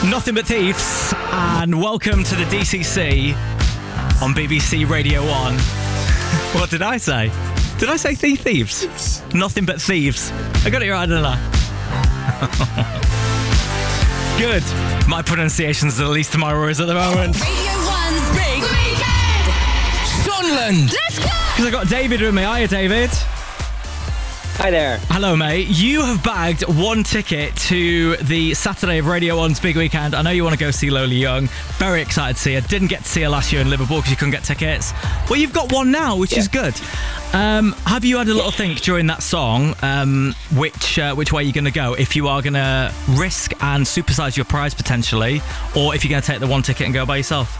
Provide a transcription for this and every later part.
Nothing But Thieves, and welcome to the DCC on BBC Radio 1. What did I say? Did I say thieves? Nothing But Thieves. I got it right, didn't I? Good. My pronunciation's the least of my worries at the moment. Radio 1's Big Weekend! Sunderland! Let's go! Because I got David with me. Hiya, David. Hi there. Hello, mate. You have bagged one ticket to the Saturday of Radio 1's Big Weekend. I know you want to go see Lola Young. Very excited to see her. Didn't get to see her last year in Liverpool because you couldn't get tickets. Well, you've got one now, which is good. Have you had a little think during that song which way you're going to go? If you are going to risk and supersize your prize potentially, or if you're going to take the one ticket and go by yourself?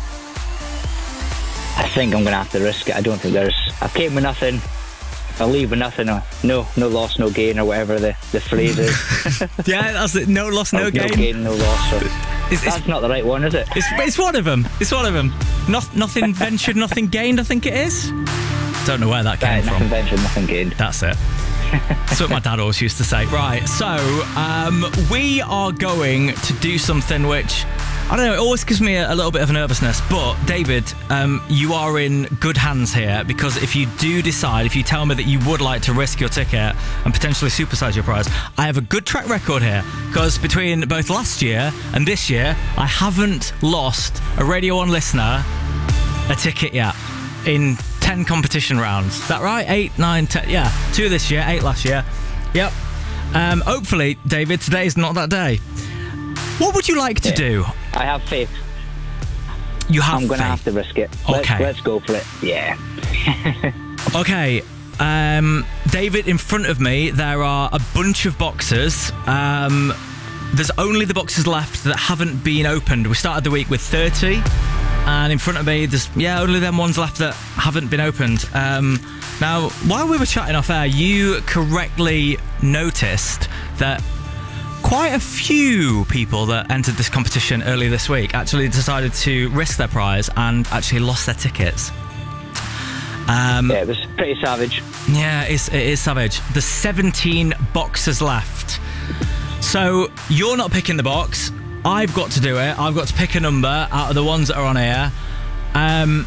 I think I'm going to have to risk it. I don't think I came with nothing. I'll leave with nothing. No loss, no gain, or whatever the phrase is. Yeah, that's it. No loss, no gain. No gain, no loss. So that's not the right one, is it? It's one of them. It's one of them. Nothing ventured, nothing gained, I think it is. Don't know where that came from. Nothing ventured, nothing gained. That's it. That's what my dad always used to say. Right, so we are going to do something which, I don't know, it always gives me a little bit of nervousness. But, David, you are in good hands here, because if you do decide, if you tell me that you would like to risk your ticket and potentially supersize your prize, I have a good track record here, because between both last year and this year, I haven't lost a Radio 1 listener a ticket yet in 10 competition rounds. Is that right? 8, 9, 10. Yeah, 2 this year, 8 last year. Yep. Hopefully, David, today's not that day. What would you like to do? I have faith. You have I'm going to faith? have to risk it. Okay. Let's go for it. Yeah. Okay. David, in front of me, there are a bunch of boxes. There's only the boxes left that haven't been opened. We started the week with 30. And in front of me, there's, only them ones left that haven't been opened. Now, while we were chatting off air, you correctly noticed that quite a few people that entered this competition earlier this week actually decided to risk their prize and actually lost their tickets. Yeah, it was pretty savage. Yeah, it is savage. There's 17 boxes left. So you're not picking the box. I've got to do it. I've got to pick a number out of the ones that are on here. I'm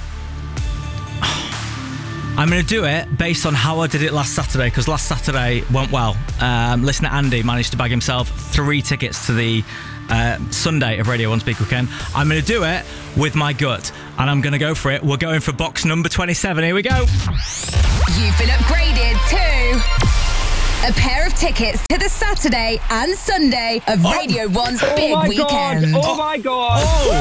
going to do it based on how I did it last Saturday, because last Saturday went well. Listener Andy managed to bag himself 3 tickets to the Sunday of Radio 1's Big Weekend. I'm going to do it with my gut, and I'm going to go for it. We're going for box number 27. Here we go. You've been upgraded to a pair of tickets to the Saturday and Sunday of Radio 1's Big Weekend. Oh my God!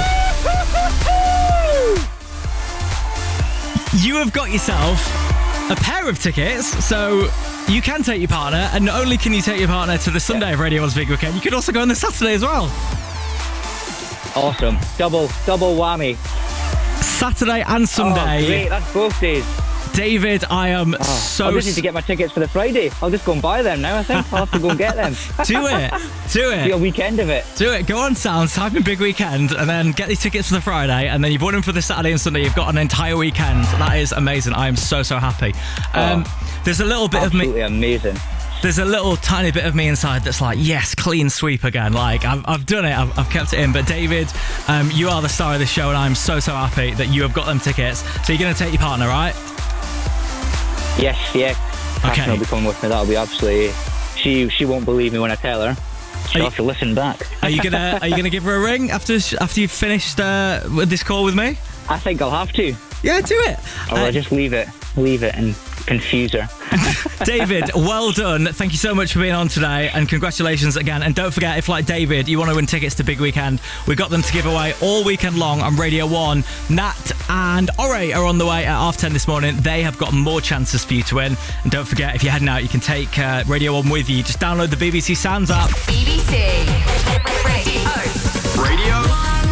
You have got yourself a pair of tickets, so you can take your partner, and not only can you take your partner to the Sunday of Radio 1's Big Weekend, you can also go on the Saturday as well. Awesome. Double whammy. Saturday and Sunday. Oh, great. That's both days. David, I am I just need to get my tickets for the Friday. I'll just go and buy them now, I think. I'll have to go and get them. Do it. Be a weekend of it. Do it. Go on Sounds, type in Big Weekend, and then get these tickets for the Friday, and then you've won them for the Saturday and Sunday. You've got an entire weekend. That is amazing. I am so happy. There's a little bit of me. Absolutely amazing. There's a little tiny bit of me inside that's like, yes, clean sweep again. Like, I've done it. I've kept it in. But David, you are the star of the show, and I'm so happy that you have got them tickets. So you're going to take your partner, right? Yes, yeah. Okay. Catherine will be coming with me. That'll be absolutely. She won't believe me when I tell her. She'll have to listen back. Are you gonna give her a ring after you've finished with this call with me? I think I'll have to. Yeah, do it. Or I'll just leave it and confuse her. David, well done. Thank you so much for being on today, and congratulations again. And don't forget, if like David, you want to win tickets to Big Weekend, we've got them to give away all weekend long on Radio 1. Nat and Ore are on the way at 10:30 this morning. They have got more chances for you to win. And don't forget, if you're heading out, you can take Radio 1 with you. Just download the BBC Sounds app. BBC Radio 1.